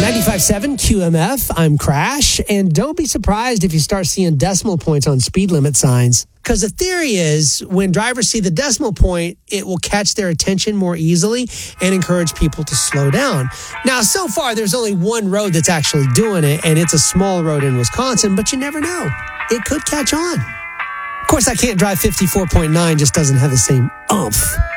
95.7 QMF, I'm Crash, and don't be surprised if you start seeing decimal points on speed limit signs. Because the theory is when drivers see the decimal point, it will catch their attention more easily and encourage people to slow down. Now, so far, there's only one road that's actually doing it, and it's a small road in Wisconsin, but you never know. It could catch on. Of course, I Can't Drive 54.9 just doesn't have the same oomph.